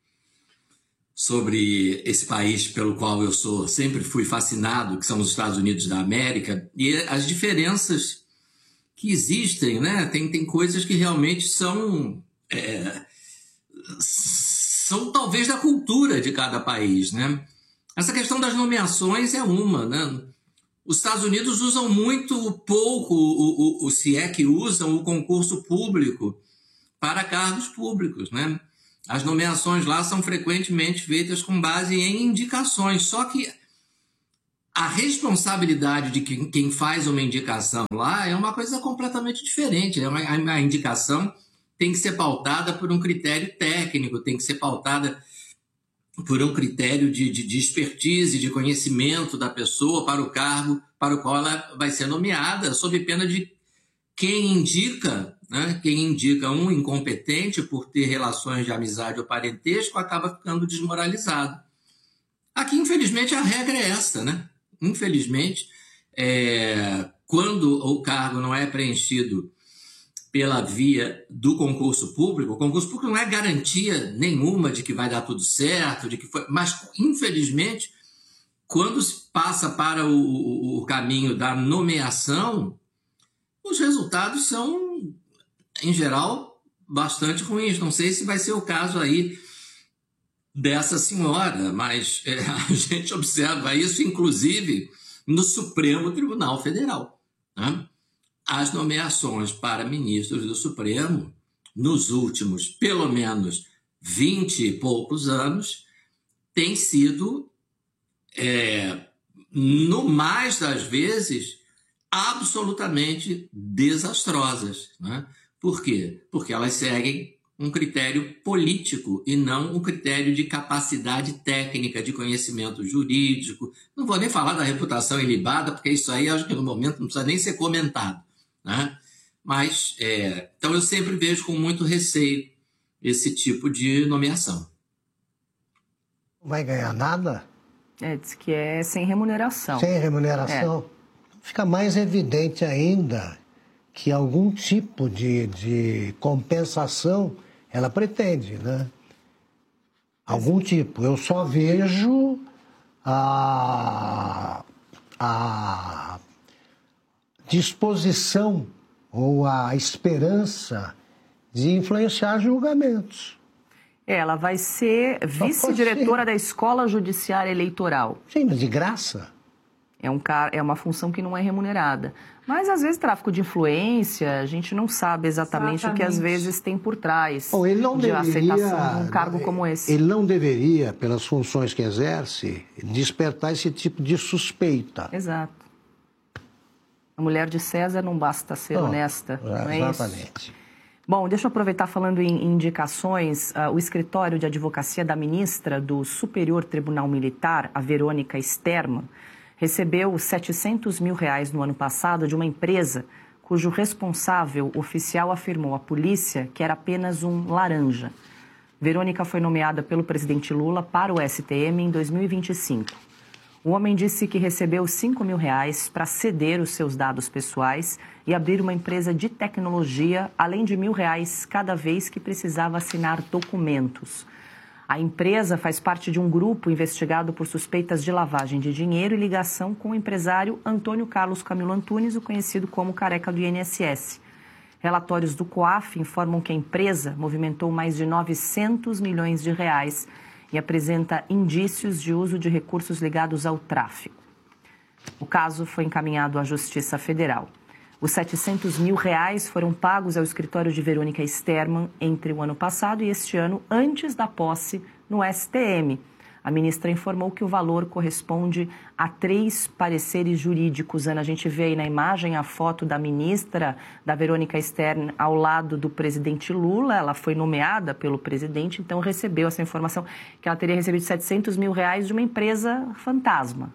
sobre esse país pelo qual eu sou, sempre fui fascinado, que são os Estados Unidos da América, e as diferenças que existem, né? Tem, tem coisas que realmente são... É, são talvez da cultura de cada país, né? Essa questão das nomeações é uma, né? Os Estados Unidos usam muito pouco, o, o, o, se é que usam, o concurso público para cargos públicos, né? As nomeações lá são frequentemente feitas com base em indicações, só que a responsabilidade de quem faz uma indicação lá é uma coisa completamente diferente. É uma, a indicação tem que ser pautada por um critério técnico, tem que ser pautada por um critério de, de, de expertise, de conhecimento da pessoa para o cargo para o qual ela vai ser nomeada, sob pena de quem indica, né, quem indica um incompetente por ter relações de amizade ou parentesco acaba ficando desmoralizado. Aqui, infelizmente, a regra é essa, né? Infelizmente, é, quando o cargo não é preenchido pela via do concurso público, o concurso público não é garantia nenhuma de que vai dar tudo certo, de que foi, mas, infelizmente, quando se passa para o, o, o caminho da nomeação, os resultados são, em geral, bastante ruins. Não sei se vai ser o caso aí dessa senhora, mas é, a gente observa isso, inclusive, no Supremo Tribunal Federal, né? As nomeações para ministros do Supremo, nos últimos, pelo menos, vinte e poucos anos, têm sido, é, no mais das vezes, absolutamente desastrosas, né? Por quê? Porque elas seguem um critério político e não um critério de capacidade técnica, de conhecimento jurídico. Não vou nem falar da reputação ilibada, porque isso aí, acho que no momento não precisa nem ser comentado, né? Mas, é, então eu sempre vejo com muito receio esse tipo de nomeação. Não vai ganhar nada? É, diz que é sem remuneração. Sem remuneração? É. Fica mais evidente ainda que algum tipo de, de compensação ela pretende, né? Algum tipo. Eu só vejo a, a disposição ou a esperança de influenciar julgamentos. Ela vai ser vice-diretora da Escola Judiciária Eleitoral. Sim, mas de graça. É, um car... é uma função que não é remunerada. Mas, às vezes, tráfico de influência, a gente não sabe exatamente, exatamente. o que, às vezes, tem por trás Bom, ele não de deveria, aceitação de um cargo como esse. Ele não deveria, pelas funções que exerce, despertar esse tipo de suspeita. Exato. A mulher de César não basta ser oh, honesta, não é exatamente. Isso? Bom, deixa eu aproveitar falando em indicações. Uh, o escritório de advocacia da ministra do Superior Tribunal Militar, a Verônica Sterman, recebeu setecentos mil reais no ano passado de uma empresa cujo responsável oficial afirmou à polícia que era apenas um laranja. Verônica foi nomeada pelo presidente Lula para o S T M em dois mil e vinte e cinco. O homem disse que recebeu cinco mil reais para ceder os seus dados pessoais e abrir uma empresa de tecnologia, além de mil reais cada vez que precisava assinar documentos. A empresa faz parte de um grupo investigado por suspeitas de lavagem de dinheiro e ligação com o empresário Antônio Carlos Camilo Antunes, o conhecido como Careca do I N S S. Relatórios do COAF informam que a empresa movimentou mais de novecentos milhões de reais e apresenta indícios de uso de recursos ligados ao tráfico. O caso foi encaminhado à Justiça Federal. Os setecentos mil reais foram pagos ao escritório de Verônica Sterman entre o ano passado e este ano, antes da posse no S T M. A ministra informou que o valor corresponde a três pareceres jurídicos. Ana, a gente vê aí na imagem a foto da ministra, da Verônica Sterman, ao lado do presidente Lula. Ela foi nomeada pelo presidente, então recebeu essa informação que ela teria recebido setecentos mil reais de uma empresa fantasma.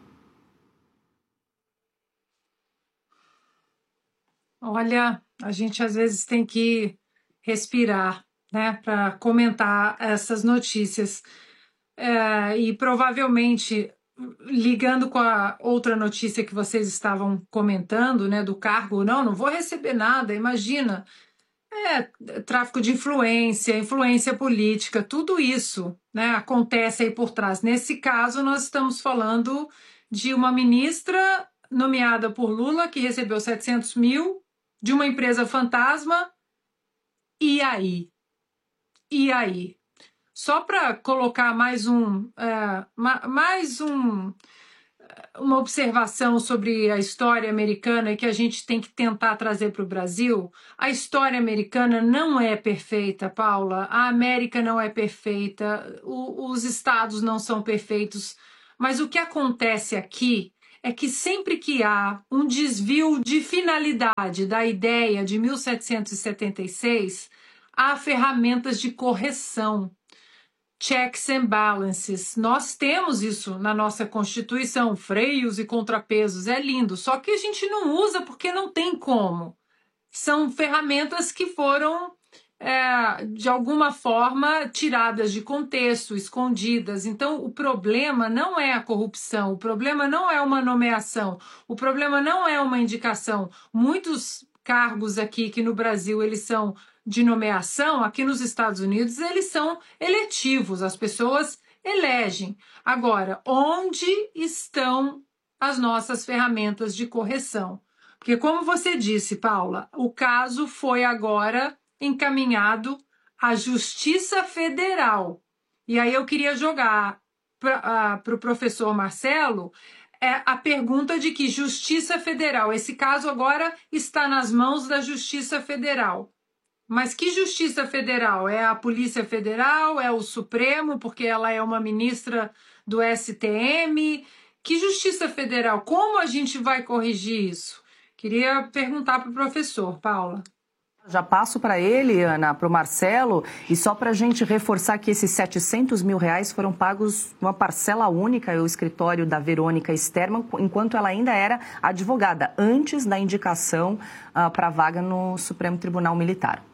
Olha, a gente às vezes tem que respirar, né, para comentar essas notícias. É, e provavelmente, ligando com a outra notícia que vocês estavam comentando, né, do cargo, não, não vou receber nada, imagina. É, tráfico de influência, influência política, tudo isso, né, acontece aí por trás. Nesse caso, nós estamos falando de uma ministra nomeada por Lula, que recebeu setecentos mil de uma empresa fantasma. E aí? E aí? só para colocar mais um, é, mais um, uma observação sobre a história americana e que a gente tem que tentar trazer para o Brasil, a história americana não é perfeita, Paula, a América não é perfeita, o, os estados não são perfeitos, mas o que acontece aqui é que sempre que há um desvio de finalidade da ideia de mil setecentos e setenta e seis, há ferramentas de correção, checks and balances. Nós temos isso na nossa Constituição, freios e contrapesos, é lindo, só que a gente não usa porque não tem como. São ferramentas que foram, é, de alguma forma, tiradas de contexto, escondidas. Então, o problema não é a corrupção, o problema não é uma nomeação, o problema não é uma indicação. Muitos cargos aqui que no Brasil eles são de nomeação, aqui nos Estados Unidos eles são eletivos, as pessoas elegem. Agora, onde estão as nossas ferramentas de correção? Porque, como você disse, Paula, o caso foi agora encaminhado à Justiça Federal. E aí eu queria jogar para uh, o professor Marcelo é, a pergunta de que Justiça Federal, esse caso agora está nas mãos da Justiça Federal. Mas que Justiça Federal? É a Polícia Federal? É o Supremo, porque ela é uma ministra do S T M? Que Justiça Federal? Como a gente vai corrigir isso? Queria perguntar para o professor, Paula. Já passo para ele, Ana, para o Marcelo, e só para a gente reforçar que esses setecentos mil reais foram pagos uma parcela única ao escritório da Verônica Sterman, enquanto ela ainda era advogada, antes da indicação uh, para a vaga no Supremo Tribunal Militar.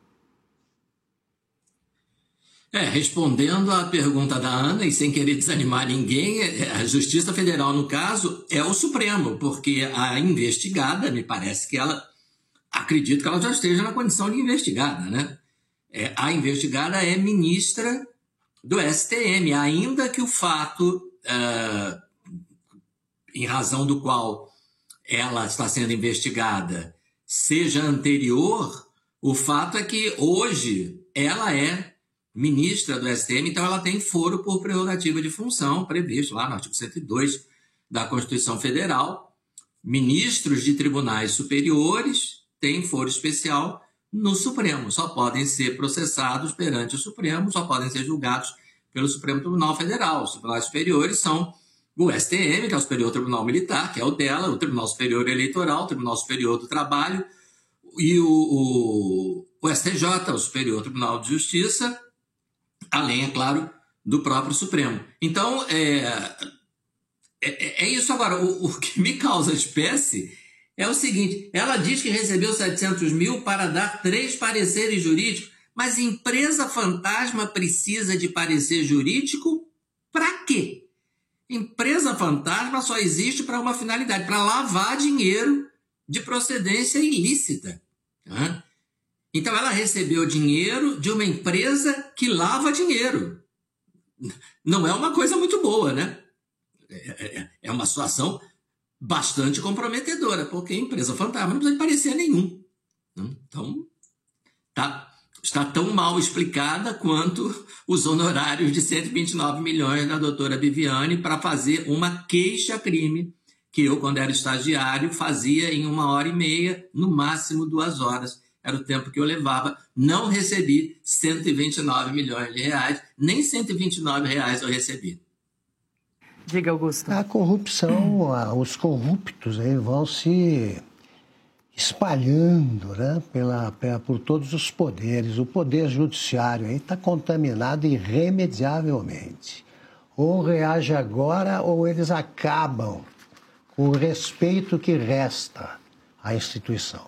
É, respondendo à pergunta da Ana, e sem querer desanimar ninguém, a Justiça Federal, no caso, é o Supremo, porque a investigada, me parece que ela, acredito que ela já esteja na condição de investigada, né? É, a investigada é ministra do S T M, ainda que o fato, uh, em razão do qual ela está sendo investigada, seja anterior, o fato é que hoje ela é ministra do S T M, então ela tem foro por prerrogativa de função, previsto lá no artigo cento e dois da Constituição Federal. Ministros de tribunais superiores têm foro especial no Supremo, só podem ser processados perante o Supremo, só podem ser julgados pelo Supremo Tribunal Federal. Os tribunais superiores são o S T M, que é o Superior Tribunal Militar, que é o dela, o Tribunal Superior Eleitoral, o Tribunal Superior do Trabalho, e o, o, o S T J, o Superior Tribunal de Justiça, além, é claro, do próprio Supremo. Então, é, é, é isso. Agora, o, o que me causa espécie é o seguinte, ela diz que recebeu setecentos mil para dar três pareceres jurídicos, mas empresa fantasma precisa de parecer jurídico para quê? Empresa fantasma só existe para uma finalidade, para lavar dinheiro de procedência ilícita. Né? Então, ela recebeu dinheiro de uma empresa que lava dinheiro. Não é uma coisa muito boa, né? É, é uma situação bastante comprometedora, porque a empresa fantasma não precisa de parecer nenhum. Então, tá, está tão mal explicada quanto os honorários de cento e vinte e nove milhões da doutora Viviane para fazer uma queixa-crime, que eu, quando era estagiário, fazia em uma hora e meia, no máximo duas horas. Era o tempo que eu levava. Não recebi cento e vinte e nove milhões de reais, nem cento e vinte e nove reais eu recebi. Diga, Augusto. A corrupção, os corruptos aí vão se espalhando, né, pela, pela, por todos os poderes. O poder judiciário aí está contaminado irremediavelmente. Ou reage agora, ou eles acabam com o respeito que resta à instituição.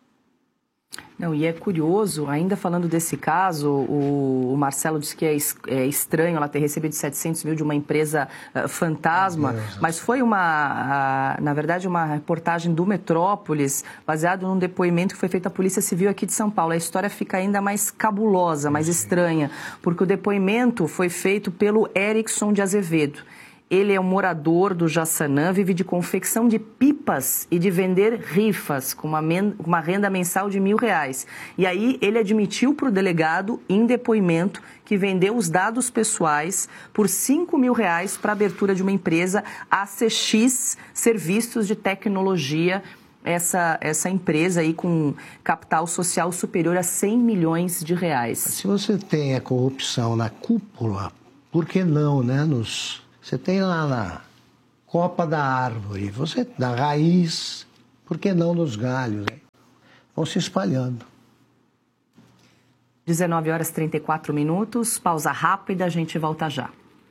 Não, e é curioso, ainda falando desse caso, o, o Marcelo disse que é, es, é estranho ela ter recebido setecentos mil de uma empresa uh, fantasma, mas foi uma, uh, na verdade, uma reportagem do Metrópolis, baseado num depoimento que foi feito à Polícia Civil aqui de São Paulo. A história fica ainda mais cabulosa, mais estranha, porque o depoimento foi feito pelo Erickson de Azevedo. Ele é um morador do Jaçanã, vive de confecção de pipas e de vender rifas, com uma, men- uma renda mensal de mil reais. E aí ele admitiu para o delegado, em depoimento, que vendeu os dados pessoais por cinco mil reais para a abertura de uma empresa, A C X Serviços de Tecnologia, essa, essa empresa aí com capital social superior a cem milhões de reais. Se você tem a corrupção na cúpula, por que não, né, nos... Você tem lá na copa da árvore, você da raiz, por que não nos galhos? Hein? Vão se espalhando. dezenove horas e trinta e quatro minutos, pausa rápida, a gente volta já.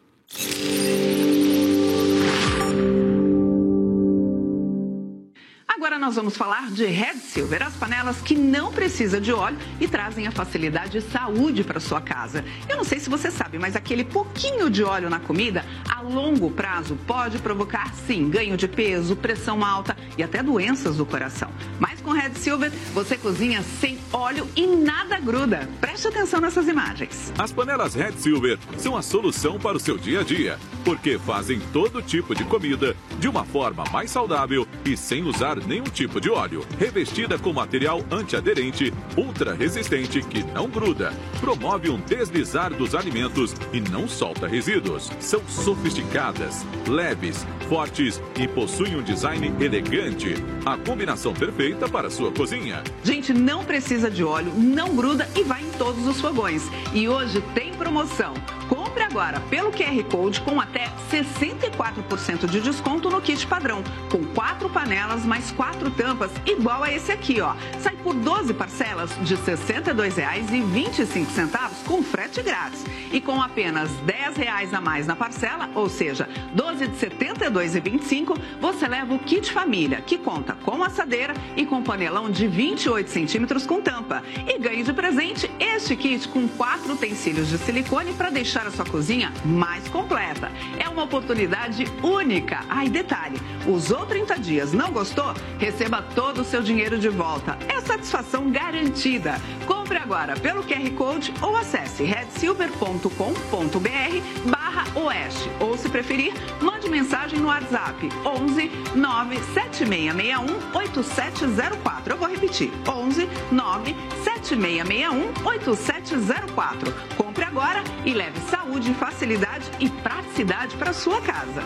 Agora nós vamos falar de Red Silver, as panelas que não precisam de óleo e trazem a facilidade e saúde para sua casa. Eu não sei se você sabe, mas aquele pouquinho de óleo na comida, a longo prazo, pode provocar, sim, ganho de peso, pressão alta e até doenças do coração. Mas com Red Silver, você cozinha sem óleo e nada gruda. Preste atenção nessas imagens. As panelas Red Silver são a solução para o seu dia a dia, porque fazem todo tipo de comida de uma forma mais saudável e sem usar nenhum tipo de óleo. Revestida com material antiaderente, ultra resistente que não gruda, promove um deslizar dos alimentos e não solta resíduos. São sofisticadas, leves, fortes e possuem um design elegante. A combinação perfeita para a sua cozinha. Gente, não precisa de óleo, não gruda e vai em todos os fogões. E hoje tem promoção. Compre agora pelo Q R Code com até sessenta e quatro por cento de desconto no kit padrão, com quatro panelas mais quatro tampas, igual a esse aqui, ó. Sai por doze parcelas de sessenta e dois reais e vinte e cinco centavos com frete grátis. E com apenas dez reais a mais na parcela, ou seja, doze de setenta e dois reais e vinte e cinco, você leva o kit família, que conta com assadeira e com panelão de vinte e oito centímetros com tampa. E ganhe de presente este kit com quatro utensílios de silicone para deixar a sua cozinha mais completa. É uma oportunidade única. Ah, e detalhe, usou trinta dias, não gostou? Receba todo o seu dinheiro de volta. É satisfação garantida. Compre agora pelo Q R Code ou acesse redsilver ponto com ponto br barra oeste. Ou, se preferir, mande mensagem no WhatsApp onze nove sete seis seis um oito sete zero quatro. Eu vou repetir, onze nove sete seis seis um oito sete zero quatro. Compre agora e leve saúde, facilidade e praticidade para sua casa.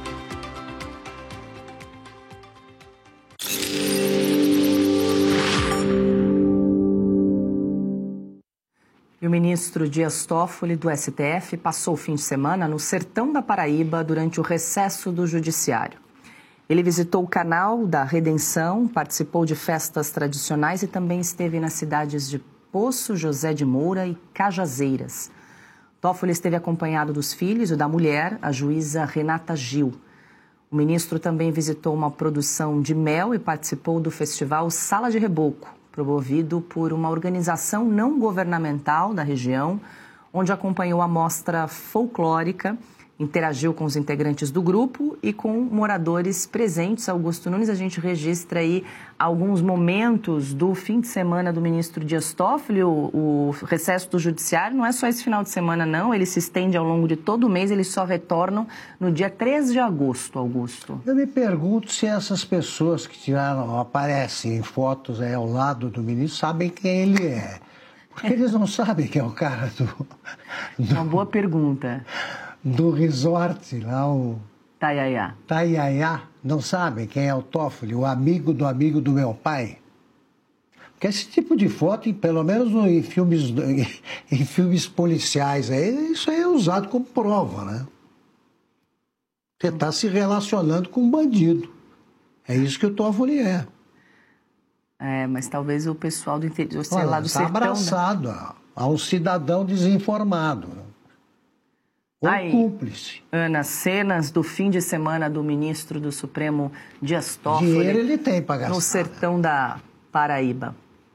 E o ministro Dias Toffoli, do S T F, passou o fim de semana no sertão da Paraíba durante o recesso do Judiciário. Ele visitou o Canal da Redenção, participou de festas tradicionais e também esteve nas cidades de Poço, José de Moura e Cajazeiras. Toffoli esteve acompanhado dos filhos e da mulher, a juíza Renata Gil. O ministro também visitou uma produção de mel e participou do festival Sala de Reboco, promovido por uma organização não governamental da região, onde acompanhou a mostra folclórica, interagiu com os integrantes do grupo e com moradores presentes. Augusto Nunes, a gente registra aí alguns momentos do fim de semana do ministro Dias Toffoli. O, o recesso do Judiciário não é só esse final de semana, não. Ele se estende ao longo de todo o mês, eles só retornam no dia três de agosto, Augusto. Eu me pergunto se essas pessoas que tiraram, aparecem em fotos aí ao lado do ministro, sabem quem ele é. Porque eles não sabem quem é o cara do... do... Uma boa pergunta. Do resort lá, o... Taiaiá. Taiaiá. Não sabem quem é o Toffoli, o amigo do amigo do meu pai? Porque esse tipo de foto, pelo menos em filmes, em filmes policiais, aí, isso aí é usado como prova, né? Você está se relacionando com um bandido. É isso que o Toffoli é. É, mas talvez o pessoal do interior, sei Olha, lá, do tá sertão... abraçado, né? a um cidadão desinformado. Ou Aí, cúmplice. Ana, cenas do fim de semana do ministro do Supremo Dias Toffoli. Dinheiro ele tem para gastar. No sertão da Paraíba.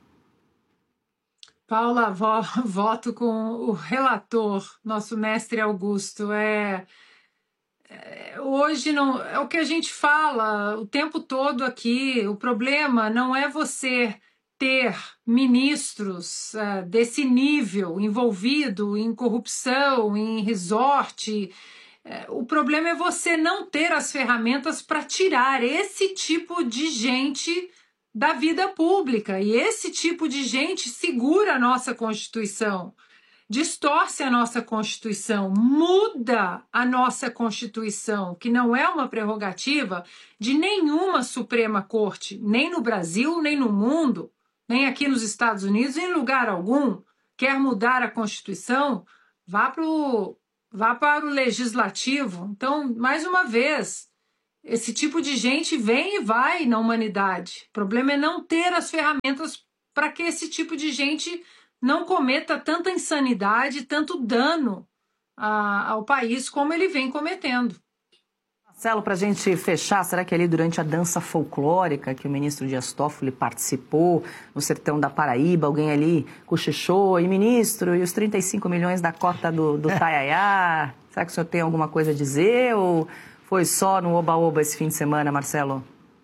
Paula, vo, voto com o relator, nosso mestre Augusto. É, é, hoje não, é o que a gente fala o tempo todo aqui. O problema não é você ter ministros uh, desse nível envolvido em corrupção, em resort. O problema é você não ter as ferramentas para tirar esse tipo de gente da vida pública. E esse tipo de gente segura a nossa Constituição, distorce a nossa Constituição, muda a nossa Constituição, que não é uma prerrogativa de nenhuma Suprema Corte, nem no Brasil, nem no mundo, nem aqui nos Estados Unidos, em lugar algum. Quer mudar a Constituição? Vá para o vá para o Legislativo. Então, mais uma vez, esse tipo de gente vem e vai na humanidade. O problema é não ter as ferramentas para que esse tipo de gente não cometa tanta insanidade, tanto dano a, ao país como ele vem cometendo. Marcelo, para a gente fechar, será que ali durante a dança folclórica que o ministro Dias Toffoli participou no sertão da Paraíba, alguém ali cochichou, e ministro, e os trinta e cinco milhões da cota do, do Taiaiá? Será que o senhor tem alguma coisa a dizer ou foi só no oba-oba esse fim de semana, Marcelo?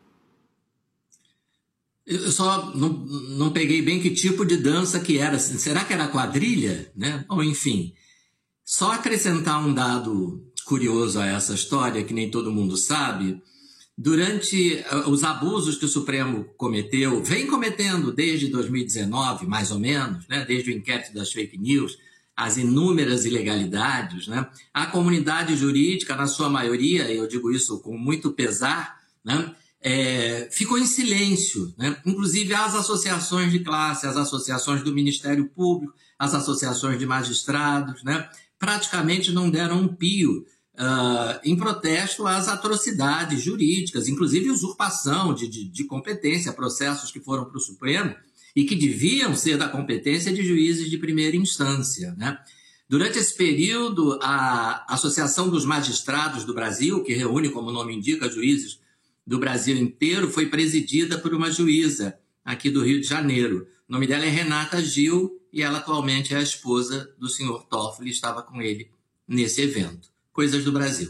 Eu só não, não peguei bem que tipo de dança que era. Será que era quadrilha? Né? Ou enfim, só acrescentar um dado curioso a essa história, que nem todo mundo sabe. Durante os abusos que o Supremo cometeu, vem cometendo desde dois mil e dezenove, mais ou menos, né? Desde o inquérito das fake news, as inúmeras ilegalidades, né? A comunidade jurídica, na sua maioria, eu digo isso com muito pesar, né? É, ficou em silêncio, né? Inclusive as associações de classe, as associações do Ministério Público, as associações de magistrados, né? Praticamente não deram um pio uh, em protesto às atrocidades jurídicas, inclusive usurpação de, de, de competência, processos que foram para o Supremo e que deviam ser da competência de juízes de primeira instância, né? Durante esse período, a Associação dos Magistrados do Brasil, que reúne, como o nome indica, juízes do Brasil inteiro, foi presidida por uma juíza aqui do Rio de Janeiro. O nome dela é Renata Gil e ela atualmente é a esposa do senhor Toffoli, estava com ele nesse evento. Coisas do Brasil.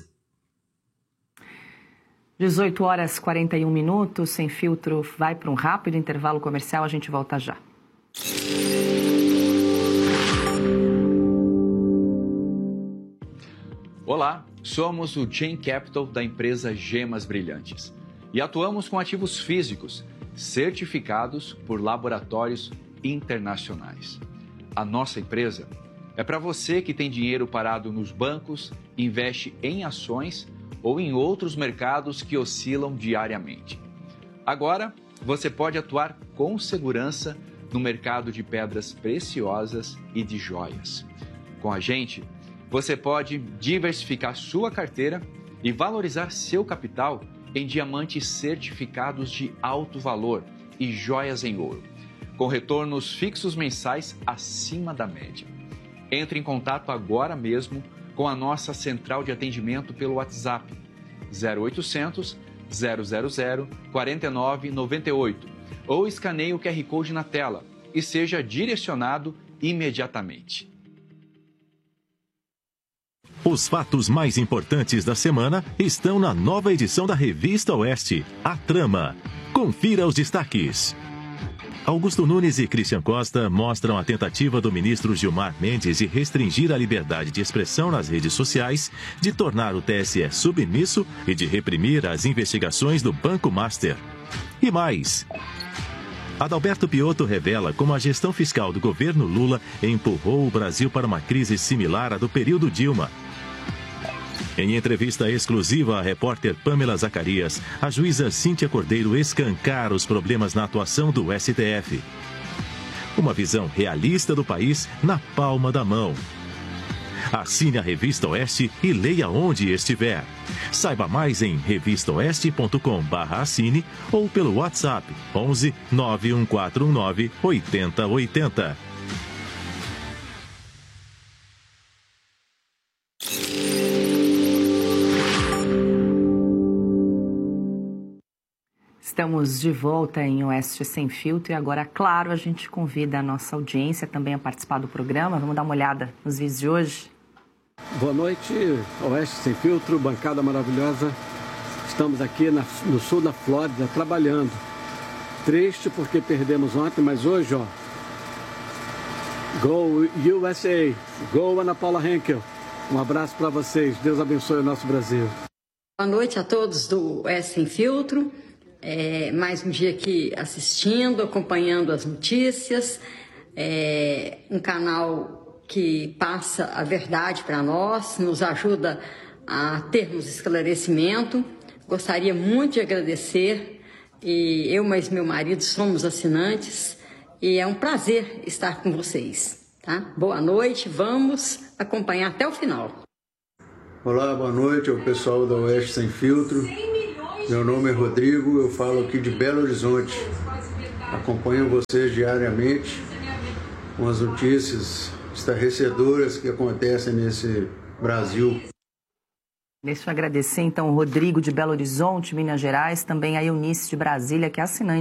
dezoito horas e quarenta e um minutos, Sem Filtro vai para um rápido intervalo comercial, a gente volta já. Olá, somos o Chain Capital da empresa Gemas Brilhantes e atuamos com ativos físicos certificados por laboratórios internacionais. A nossa empresa é para você que tem dinheiro parado nos bancos, investe em ações ou em outros mercados que oscilam diariamente. Agora, você pode atuar com segurança no mercado de pedras preciosas e de joias. Com a gente, você pode diversificar sua carteira e valorizar seu capital em diamantes certificados de alto valor e joias em ouro, com retornos fixos mensais acima da média. Entre em contato agora mesmo com a nossa central de atendimento pelo WhatsApp zero oitocentos, zero zero zero, quatro nove nove oito ou escaneie o Q R Code na tela e seja direcionado imediatamente. Os fatos mais importantes da semana estão na nova edição da Revista Oeste, A Trama. Confira os destaques. Augusto Nunes e Christian Costa mostram a tentativa do ministro Gilmar Mendes de restringir a liberdade de expressão nas redes sociais, de tornar o T S E submisso e de reprimir as investigações do Banco Master. E mais. Adalberto Piotto revela como a gestão fiscal do governo Lula empurrou o Brasil para uma crise similar à do período Dilma. Em entrevista exclusiva à repórter Pamela Zacarias, a juíza Cíntia Cordeiro escancara os problemas na atuação do S T F. Uma visão realista do país na palma da mão. Assine a Revista Oeste e leia onde estiver. Saiba mais em revista oeste ponto com barra assine ou pelo WhatsApp onze, nove um quatro um nove, oito zero oito zero. Estamos de volta em Oeste Sem Filtro e agora, claro, a gente convida a nossa audiência também a participar do programa. Vamos dar uma olhada nos vídeos de hoje. Boa noite, Oeste Sem Filtro, bancada maravilhosa. Estamos aqui na, no sul da Flórida trabalhando. Triste porque perdemos ontem, mas hoje, ó, Go U S A, Go Ana Paula Henkel. Um abraço para vocês. Deus abençoe o nosso Brasil. Boa noite a todos do Oeste Sem Filtro. É, mais um dia aqui assistindo, acompanhando as notícias. É um canal que passa a verdade para nós, nos ajuda a termos esclarecimento. Gostaria muito de agradecer. E eu, mais meu marido, somos assinantes. E é um prazer estar com vocês. Tá? Boa noite, vamos acompanhar até o final. Olá, boa noite ao pessoal da Oeste Sem Filtro. Meu nome é Rodrigo, eu falo aqui de Belo Horizonte. Acompanho vocês diariamente com as notícias estarrecedoras que acontecem nesse Brasil. Deixa eu agradecer então o Rodrigo de Belo Horizonte, Minas Gerais, também a Eunice de Brasília, que é assinante